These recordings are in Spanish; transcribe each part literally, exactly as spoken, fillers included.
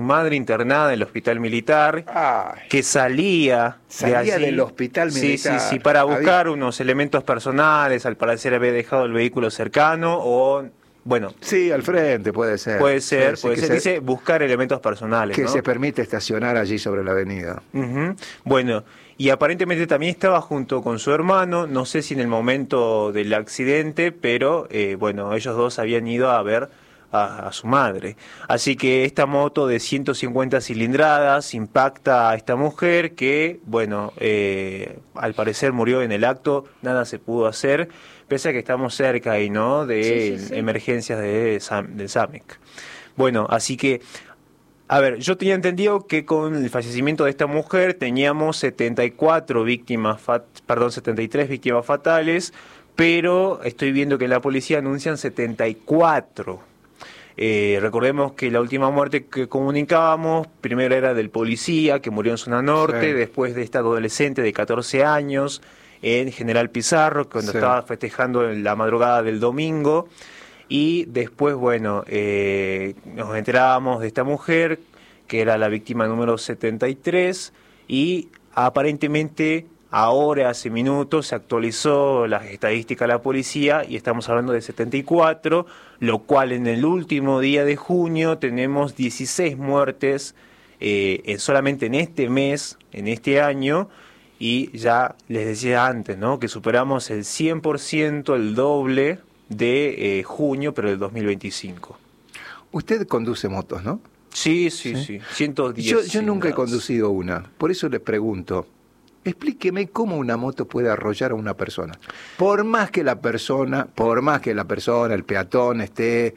madre internada en el hospital militar, Ay, que salía, salía de allí, del hospital militar. Sí, sí, sí, para buscar Había... unos elementos personales, al parecer había dejado el vehículo cercano o, bueno... Sí, al frente puede ser. Puede ser, sí, sí, puede que ser. se, Dice buscar elementos personales, que ¿no? se permite estacionar allí sobre la avenida. Uh-huh. Bueno, y aparentemente también estaba junto con su hermano, no sé si en el momento del accidente, pero eh, bueno, ellos dos habían ido a ver a, a su madre. Así que esta moto de ciento cincuenta cilindradas impacta a esta mujer que, bueno, eh, al parecer murió en el acto, nada se pudo hacer, pese a que estamos cerca ahí, ¿no?, de Sí, sí, sí. emergencias de, Sam, del SAMEC. Bueno, así que... A ver, yo tenía entendido que con el fallecimiento de esta mujer teníamos setenta y cuatro víctimas, fat, perdón, setenta y tres víctimas fatales, pero estoy viendo que la policía anuncian setenta y cuatro. Eh, recordemos que la última muerte que comunicábamos, primero era del policía que murió en zona norte, Sí. después de esta adolescente de catorce años en General Pizarro, cuando Sí. estaba festejando en la madrugada del domingo. Y después, bueno, eh, nos enterábamos de esta mujer, que era la víctima número setenta y tres, y aparentemente ahora, hace minutos, se actualizó las estadísticas de la policía y estamos hablando de setenta y cuatro, lo cual en el último día de junio tenemos dieciséis muertes eh, en- solamente en este mes, en este año, y ya les decía antes, ¿no?, que superamos el cien por ciento, el doble de eh, junio, pero del dos mil veinticinco. Usted conduce motos, ¿no? Sí, sí, ¿Sí? sí, ciento diez Yo, yo nunca he cilindradas. conducido una, por eso le pregunto, explíqueme cómo una moto puede arrollar a una persona. Por más que la persona, por más que la persona, el peatón, esté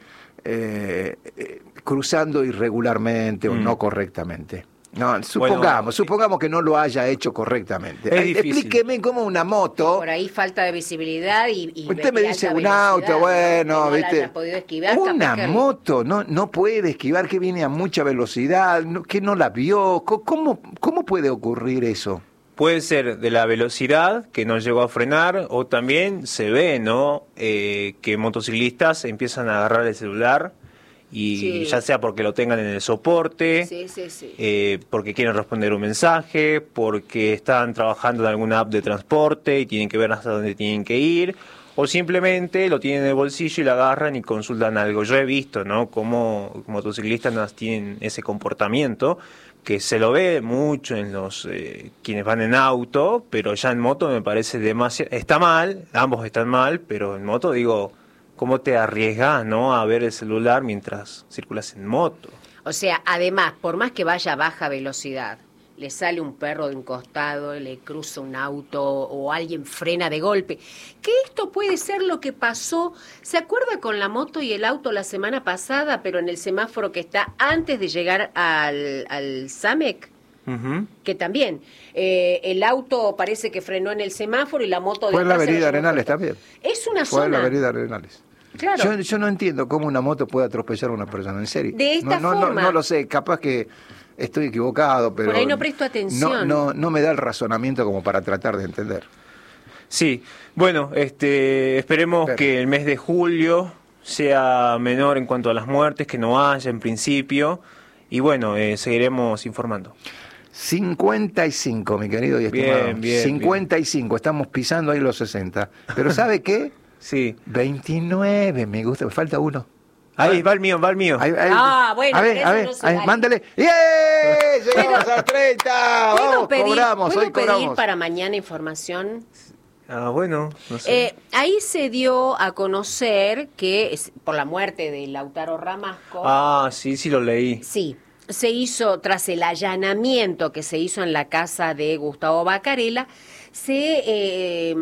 eh, eh, cruzando irregularmente o Mm. no correctamente. No, supongamos, Bueno, supongamos que no lo haya hecho correctamente. es Ay, difícil. explíqueme cómo una moto... Por ahí falta de visibilidad y, y Usted me y dice alta un auto, velocidad, bueno, ¿no? Que no la ¿viste? haya podido esquivar, Una capaz que- moto no, no puede esquivar, que viene a mucha velocidad, no- que no la vio. Co- ¿Cómo, cómo puede ocurrir eso? Puede ser de la velocidad, que no llegó a frenar, o también se ve, ¿no?, eh, que motociclistas empiezan a agarrar el celular, y Sí. ya sea porque lo tengan en el soporte, Sí, sí, sí. eh, porque quieren responder un mensaje, porque están trabajando en alguna app de transporte y tienen que ver hasta dónde tienen que ir, o simplemente lo tienen en el bolsillo y lo agarran y consultan algo. Yo he visto, ¿no?, cómo motociclistas tienen ese comportamiento, que se lo ve mucho en los eh, quienes van en auto, pero ya en moto me parece demasiado... Está mal, ambos están mal, pero en moto digo, ¿cómo te arriesgas, no, a ver el celular mientras circulas en moto? O sea, además, por más que vaya a baja velocidad, le sale un perro de un costado, le cruza un auto o alguien frena de golpe, que esto puede ser lo que pasó, ¿se acuerda con la moto y el auto la semana pasada, pero en el semáforo que está antes de llegar al, al SAMEC? Ujú. Que también, eh, el auto parece que frenó en el semáforo y la moto... de Fue en la atrás se lo avenida llevó Arenales puesto. también. Es una Fue en la zona... avenida Arenales. Claro. Yo, yo no entiendo cómo una moto puede atropellar a una persona, en serio. De esta no, no, forma. No, no lo sé, capaz que estoy equivocado, pero... Por ahí no presto atención. No, no, no me da el razonamiento como para tratar de entender. Sí, bueno, este, esperemos Pero- que el mes de julio sea menor en cuanto a las muertes, que no haya en principio, y bueno, eh, seguiremos informando. cincuenta y cinco, mi querido y estimado. Bien, bien, cincuenta y cinco, estamos pisando ahí los sesenta. Pero ¿sabe qué? Sí. veintinueve, me gusta, me falta uno. Ahí va el mío, va el mío. Ahí, ahí. Ah, bueno, a ver, pero a eso ver, no se ahí, vale. mándale. ¡Yeah! Llegamos a treinta. ¿Puedo Vamos, pedir, cobramos, ¿puedo hoy pedir cobramos. para mañana información? Ah, bueno, no sé. Eh, ahí se dio a conocer que, es- por la muerte de Lautaro Ramasco, Ah, sí, sí lo leí. sí, se hizo, tras el allanamiento que se hizo en la casa de Gustavo Bacarela, se eh,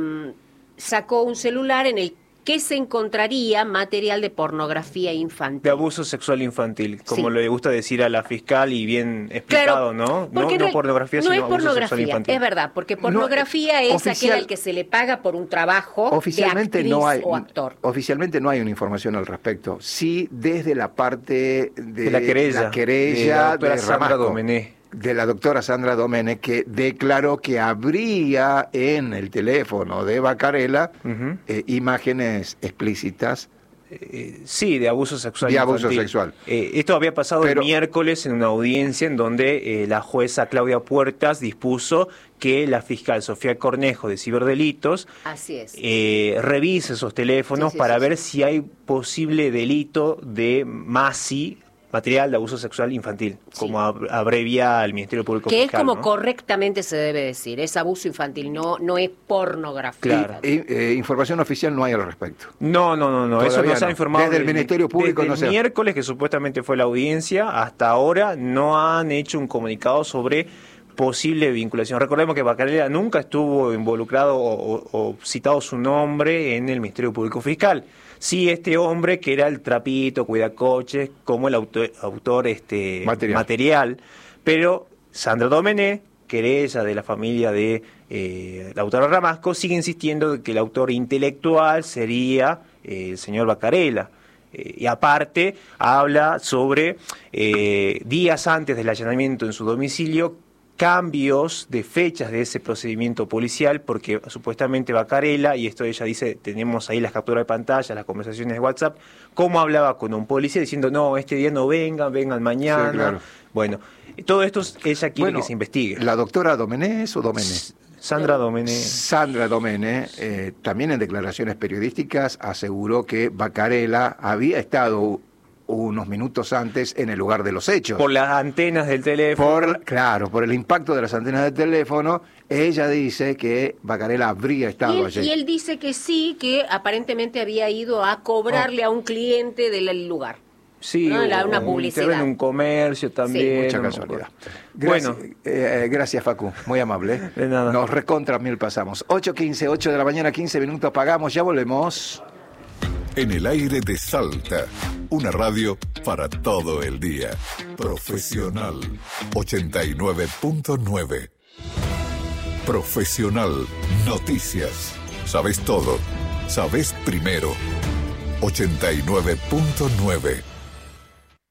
sacó un celular en el que se encontraría material de pornografía infantil. De abuso sexual infantil, como Sí. le gusta decir a la fiscal y bien explicado, ¿no? No, porque no es- pornografía, no sino es abuso sexual pornografía, infantil. es verdad, porque pornografía No, es oficial- aquel al que se le paga por un trabajo Oficialmente de actriz no hay, o actor. oficialmente no hay una información al respecto. Sí, desde la parte de, De la querella, la querella de la doctora de Sandra Ramasco, Domenech. de la doctora Sandra Domenech, que declaró que habría en el teléfono de Bacarela Ujú. eh, imágenes explícitas Eh, sí, de abuso sexual. De abuso infantil. sexual. Eh, esto había pasado Pero, el miércoles en una audiencia en donde eh, la jueza Claudia Puertas dispuso que la fiscal Sofía Cornejo de Ciberdelitos Así es. eh, revise esos teléfonos Sí, sí, para sí, ver sí. si hay posible delito de MASI, material de abuso sexual infantil, Sí. como ab- abrevia el Ministerio Público Que es Fiscal, como ¿no? correctamente se debe decir, es abuso infantil, no, no es pornografía. Claro. infantil. Y, eh, información oficial no hay al respecto. No, no, no, no, eso Todavía no se ha no. informado. Desde el Ministerio Público desde no el se ha- miércoles, que supuestamente fue la audiencia, hasta ahora no han hecho un comunicado sobre posible vinculación. Recordemos que Bacarela nunca estuvo involucrado o, o- o citado su nombre en el Ministerio Público Fiscal. Sí, este hombre que era el trapito, cuidacoches, como el autor, autor este, Material. material, pero Sandra Domenech, querella de la familia de eh, Lautaro Ramasco, sigue insistiendo de que el autor intelectual sería eh, el señor Bacarela. Eh, y aparte habla sobre eh, días antes del allanamiento en su domicilio, cambios de fechas de ese procedimiento policial, porque supuestamente Bacarela, y esto ella dice, tenemos ahí las capturas de pantalla, las conversaciones de WhatsApp, cómo hablaba con un policía diciendo, no, este día no vengan, vengan mañana. Sí, claro. Bueno, todo esto ella quiere Bueno, que se investigue. ¿La doctora Domenech o Domenech? Sandra Domenech. Sandra Domenech, eh, también en declaraciones periodísticas, aseguró que Bacarela había estado unos minutos antes en el lugar de los hechos. Por las antenas del teléfono. Por, claro, por el impacto de las antenas del teléfono, ella dice que Bacarela habría estado Y él, allí. y él dice que sí, que aparentemente había ido a cobrarle a un cliente del lugar. Sí, No, la- o una un- publicidad. en un comercio también. Mucha no me casualidad. acuerdo. Gracias, Bueno, eh, gracias Facu, muy amable. ¿eh? De nada. Nos recontra mil pasamos. ocho quince, ocho de la mañana, quince minutos, pagamos, ya volvemos. En el aire de Salta, una radio para todo el día. Profesional ochenta y nueve punto nueve. Profesional Noticias. Sabes todo. Sabes primero. ochenta y nueve punto nueve.